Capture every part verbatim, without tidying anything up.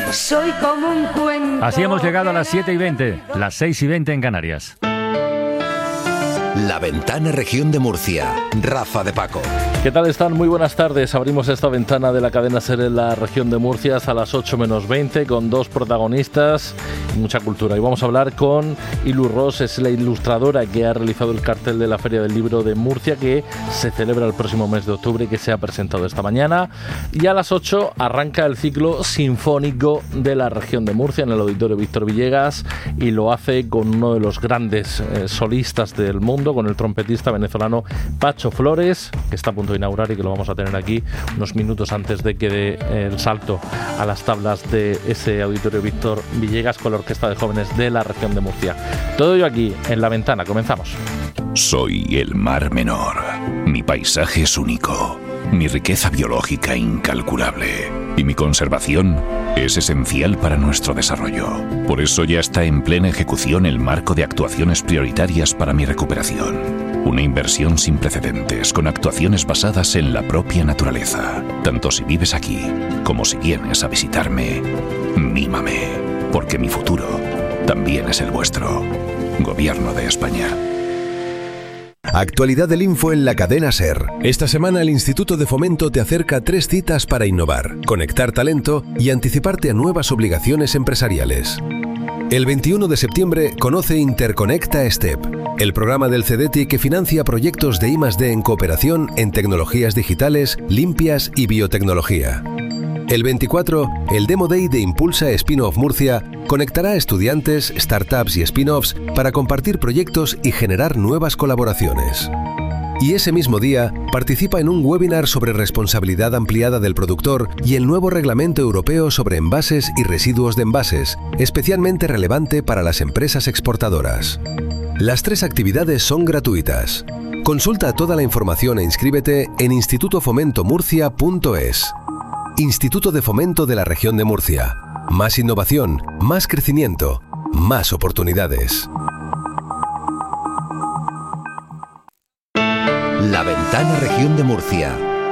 Soy como un cuento. Así hemos llegado a las siete y veinte, las seis y veinte en Canarias. La Ventana Región de Murcia. Rafa de Paco. ¿Qué tal están? Muy buenas tardes. Abrimos esta ventana de la cadena SER en la región de Murcia hasta las ocho menos veinte con dos protagonistas y mucha cultura. Y vamos a hablar con Ilu Ros, es la ilustradora que ha realizado el cartel de la Feria del Libro de Murcia, que se celebra el próximo mes de octubre y que se ha presentado esta mañana. Y a las ocho arranca el ciclo sinfónico de la región de Murcia en el Auditorio Víctor Villegas, y lo hace con uno de los grandes eh, solistas del mundo, con el trompetista venezolano Pacho Flores, que está a punto de inaugurar y que lo vamos a tener aquí unos minutos antes de que dé el salto a las tablas de ese Auditorio Víctor Villegas con la Orquesta de Jóvenes de la región de Murcia. Todo ello aquí en La Ventana. Comenzamos. Soy el Mar Menor. Mi paisaje es único, mi riqueza biológica incalculable y mi conservación es esencial para nuestro desarrollo. Por eso ya está en plena ejecución el marco de actuaciones prioritarias para mi recuperación. Una inversión sin precedentes, con actuaciones basadas en la propia naturaleza. Tanto si vives aquí, como si vienes a visitarme, mímame, porque mi futuro también es el vuestro. Gobierno de España. Actualidad del Info en la cadena SER. Esta semana el Instituto de Fomento te acerca tres citas para innovar, conectar talento y anticiparte a nuevas obligaciones empresariales. El veintiuno de septiembre conoce Interconecta STEP, el programa del CEDETI que financia proyectos de I más D en cooperación en tecnologías digitales, limpias y biotecnología. El veinticuatro, el Demo Day de Impulsa Spin-Off Murcia conectará a estudiantes, startups y spin-offs para compartir proyectos y generar nuevas colaboraciones. Y ese mismo día, participa en un webinar sobre responsabilidad ampliada del productor y el nuevo reglamento europeo sobre envases y residuos de envases, especialmente relevante para las empresas exportadoras. Las tres actividades son gratuitas. Consulta toda la información e inscríbete en instituto fomento murcia punto es. Instituto de Fomento de la Región de Murcia. Más innovación, más crecimiento, más oportunidades. La Ventana Región de Murcia.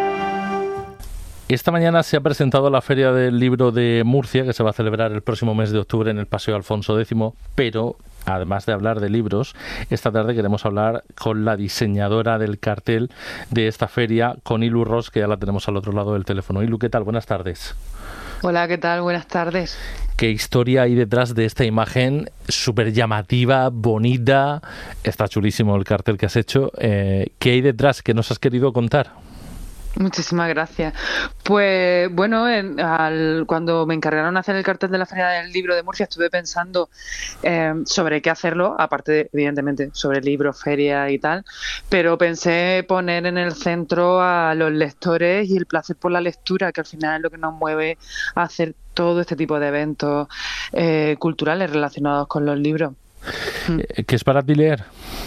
Esta mañana se ha presentado la Feria del Libro de Murcia, que se va a celebrar el próximo mes de octubre en el Paseo Alfonso X, pero además de hablar de libros, esta tarde queremos hablar con la diseñadora del cartel de esta feria, con Ilu Ros, que ya la tenemos al otro lado del teléfono. Ilu, ¿qué tal? Buenas tardes. Hola, ¿qué tal? Buenas tardes. ¿Qué historia hay detrás de esta imagen súper llamativa, bonita? Está chulísimo el cartel que has hecho. Eh, ¿Qué hay detrás? ¿Qué nos has querido contar? Muchísimas gracias. Pues bueno, en, al, cuando me encargaron hacer el cartel de la Feria del Libro de Murcia, estuve pensando eh, sobre qué hacerlo, aparte de, evidentemente, sobre libros, feria y tal, pero pensé poner en el centro a los lectores y el placer por la lectura, que al final es lo que nos mueve a hacer todo este tipo de eventos eh, culturales relacionados con los libros. ¿Qué es para ti leer?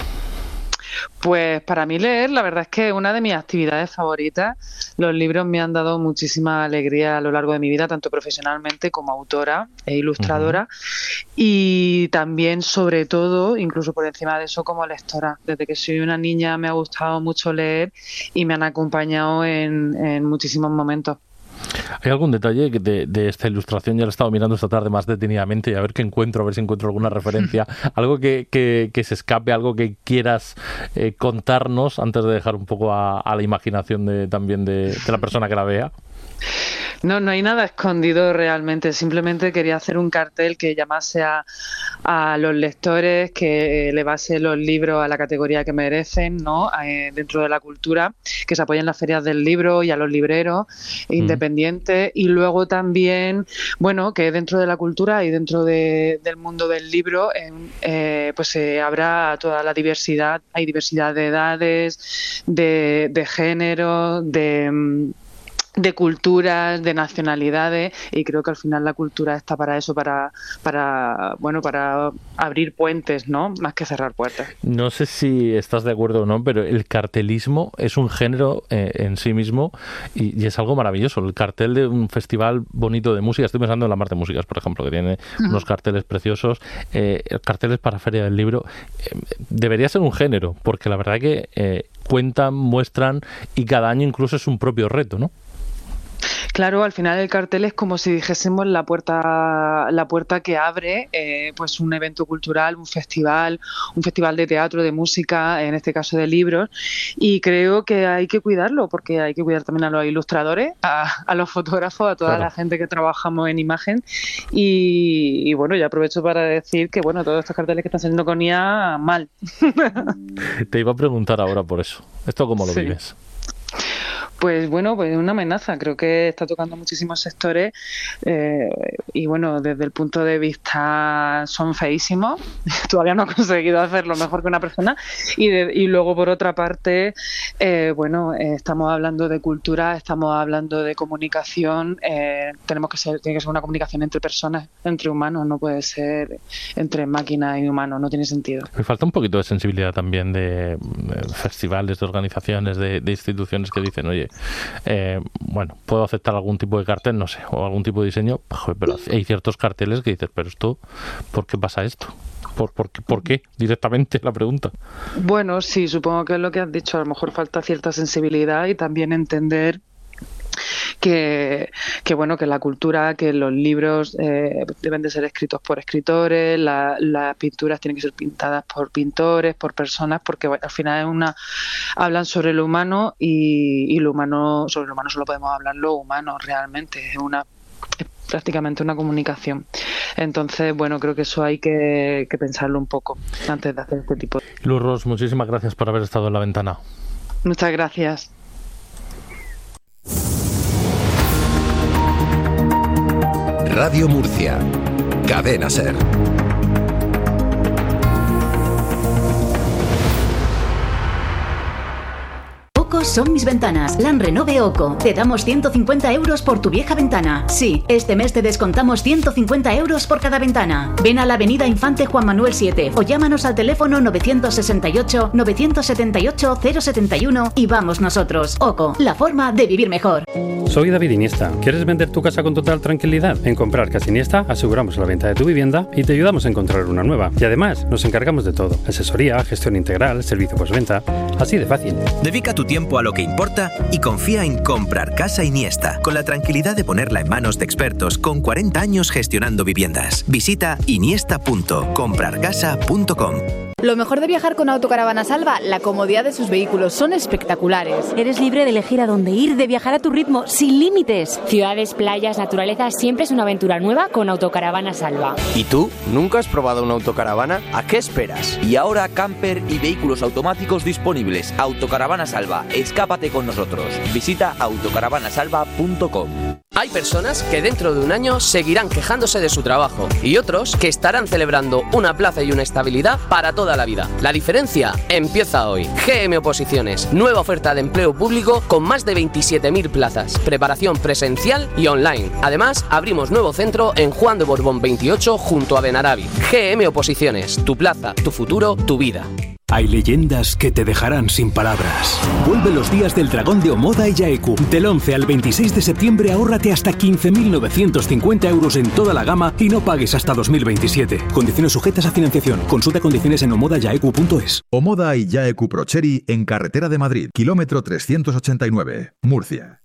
Pues para mí leer, la verdad es que es una de mis actividades favoritas. Los libros me han dado muchísima alegría a lo largo de mi vida, tanto profesionalmente como autora e ilustradora. Uh-huh. Y también, sobre todo, incluso por encima de eso, como lectora. Desde que soy una niña me ha gustado mucho leer y me han acompañado en, en muchísimos momentos. ¿Hay algún detalle de, de esta ilustración? Ya lo he estado mirando esta tarde más detenidamente y a ver qué encuentro, a ver si encuentro alguna referencia. Algo que, que, que se escape, algo que quieras eh, contarnos antes de dejar un poco a, a la imaginación de, también de, de la persona que la vea. No, no hay nada escondido realmente. Simplemente quería hacer un cartel que llamase a, a los lectores, que elevase los libros a la categoría que merecen, ¿no? Eh, dentro de la cultura, que se apoyen las ferias del libro y a los libreros mm. independientes. Y luego también, bueno, que dentro de la cultura y dentro de, del mundo del libro, eh, eh, pues eh, habrá toda la diversidad. Hay diversidad de edades, de, de género, de... de culturas, de nacionalidades, y creo que al final la cultura está para eso, para para bueno para abrir puentes, ¿no? Más que cerrar puertas. No sé si estás de acuerdo o no, pero el cartelismo es un género eh, en sí mismo y, y es algo maravilloso. El cartel de un festival bonito de música, estoy pensando en la Marte Músicas, por ejemplo, que tiene uh-huh. unos carteles preciosos, eh, carteles para Feria del Libro, eh, debería ser un género, porque la verdad que eh, cuentan, muestran y cada año incluso es un propio reto, ¿no? Claro, al final el cartel es como si dijésemos la puerta, la puerta que abre eh, pues un evento cultural, un festival, un festival de teatro, de música, en este caso de libros, y creo que hay que cuidarlo, porque hay que cuidar también a los ilustradores, a, a los fotógrafos, a toda claro. la gente que trabajamos en imagen, y, y bueno, ya aprovecho para decir que bueno, todos estos carteles que están saliendo con I A, mal. Te iba a preguntar ahora por eso. ¿Esto cómo lo sí. vives? Pues bueno, pues una amenaza. Creo que está tocando muchísimos sectores eh, y bueno, desde el punto de vista son feísimos. Todavía no he conseguido hacerlo mejor que una persona. Y, de, y luego por otra parte, eh, bueno, eh, estamos hablando de cultura, estamos hablando de comunicación. Eh, tenemos que ser, tiene que ser una comunicación entre personas, entre humanos. No puede ser entre máquinas y humanos. No tiene sentido. Me falta un poquito de sensibilidad también de, de festivales, de organizaciones, de, de instituciones que dicen, oye, Eh, bueno, puedo aceptar algún tipo de cartel, no sé, o algún tipo de diseño, pero hay ciertos carteles que dices, pero esto, ¿por qué pasa esto? ¿Por, por, qué, ¿Por qué? Directamente la pregunta. Bueno, sí, supongo que es lo que has dicho, a lo mejor falta cierta sensibilidad y también entender que, que bueno, que la cultura, que los libros eh, deben de ser escritos por escritores, la, las pinturas tienen que ser pintadas por pintores, por personas, porque bueno, al final es una hablan sobre lo humano y, y lo humano, sobre lo humano solo podemos hablar lo humano realmente, es una es prácticamente una comunicación. Entonces, bueno, creo que eso hay que, que pensarlo un poco antes de hacer este tipo de... Luz Ros, muchísimas gracias por haber estado en La Ventana. Muchas gracias. Radio Murcia, Cadena SER. OCO son mis ventanas. Lan Renove OCO. Te damos ciento cincuenta euros por tu vieja ventana. Sí, este mes te descontamos ciento cincuenta euros por cada ventana. Ven a la avenida Infante Juan Manuel siete o llámanos al teléfono nueve seis ocho, nueve siete ocho, cero siete uno y vamos nosotros. OCO, la forma de vivir mejor. Soy David Iniesta. ¿Quieres vender tu casa con total tranquilidad? En Comprar Casa Iniesta aseguramos la venta de tu vivienda y te ayudamos a encontrar una nueva. Y además nos encargamos de todo. Asesoría, gestión integral, servicio postventa. Así de fácil. Dedica tu tiempo a lo que importa y confía en Comprar Casa Iniesta, con la tranquilidad de ponerla en manos de expertos con cuarenta años gestionando viviendas. Visita iniesta punto comprar casa punto com. Lo mejor de viajar con Autocaravana Salva, la comodidad de sus vehículos, son espectaculares. Eres libre de elegir a dónde ir, de viajar a tu ritmo, sin límites. Ciudades, playas, naturaleza, siempre es una aventura nueva con Autocaravana Salva. ¿Y tú? ¿Nunca has probado una autocaravana? ¿A qué esperas? Y ahora camper y vehículos automáticos disponibles. Autocaravana Salva, escápate con nosotros. Visita autocaravana salva punto com. Hay personas que dentro de un año seguirán quejándose de su trabajo y otros que estarán celebrando una plaza y una estabilidad para toda la vida. La diferencia empieza hoy. G M Oposiciones, nueva oferta de empleo público con más de veintisiete mil plazas, preparación presencial y online. Además, abrimos nuevo centro en Juan de Borbón veintiocho junto a Benarabi. G M Oposiciones, tu plaza, tu futuro, tu vida. Hay leyendas que te dejarán sin palabras. Vuelve los días del dragón de Omoda y Yaeku. Del once al veintiséis de septiembre ahórrate hasta quince mil novecientos cincuenta euros en toda la gama y no pagues hasta dos mil veintisiete. Condiciones sujetas a financiación. Consulta condiciones en omoda yaeku punto es. Omoda y Yaeku Procheri en Carretera de Madrid, kilómetro trescientos ochenta y nueve, Murcia.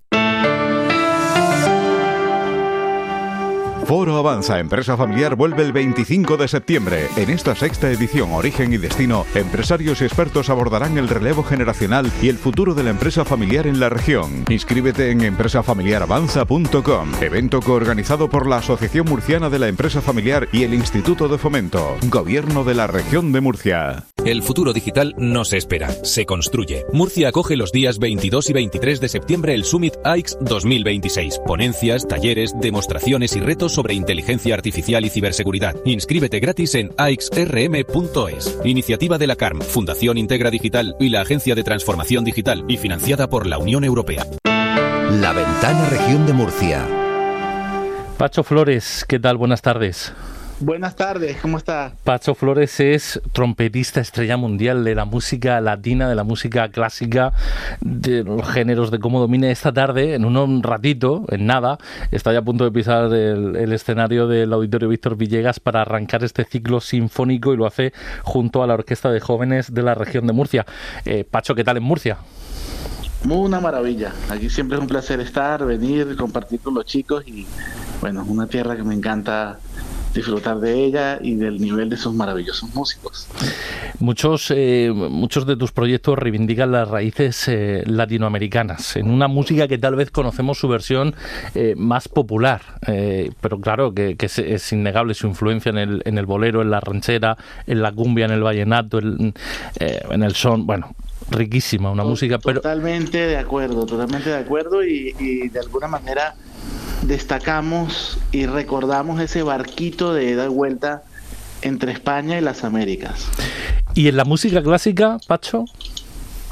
Foro Avanza Empresa Familiar vuelve el veinticinco de septiembre. En esta sexta edición Origen y Destino, empresarios y expertos abordarán el relevo generacional y el futuro de la empresa familiar en la región. Inscríbete en empresa familiar avanza punto com, evento coorganizado por la Asociación Murciana de la Empresa Familiar y el Instituto de Fomento, Gobierno de la Región de Murcia. El futuro digital no se espera, se construye. Murcia acoge los días veintidós y veintitrés de septiembre el Summit A I X dos mil veintiséis. Ponencias, talleres, demostraciones y retos sobre inteligencia artificial y ciberseguridad. Inscríbete gratis en a x r m punto es. Iniciativa de la C A R M, Fundación Integra Digital y la Agencia de Transformación Digital y financiada por la Unión Europea. La Ventana Región de Murcia. Pacho Flores, ¿qué tal? Buenas tardes. Buenas tardes, ¿cómo estás? Pacho Flores es trompetista estrella mundial de la música latina, de la música clásica, de los géneros, de cómo domina. Esta tarde, en un ratito, en nada, está ya a punto de pisar el, el escenario del Auditorio Víctor Villegas para arrancar este ciclo sinfónico y lo hace junto a la Orquesta de Jóvenes de la Región de Murcia. Eh, Pacho, ¿qué tal en Murcia? Una maravilla. Aquí siempre es un placer estar, venir, compartir con los chicos y bueno, es una tierra que me encanta disfrutar de ella y del nivel de sus maravillosos músicos. Muchos, eh, muchos de tus proyectos reivindican las raíces eh, latinoamericanas, en una música que tal vez conocemos su versión eh, más popular, eh, pero claro que, que es, es innegable su influencia en el, en el bolero, en la ranchera, en la cumbia, en el vallenato, en, eh, en el son, bueno, riquísima, una música, pero... Totalmente de acuerdo, totalmente de acuerdo y, y de alguna manera destacamos y recordamos ese barquito de ida y vuelta entre España y las Américas. ¿Y en la música clásica, Pacho?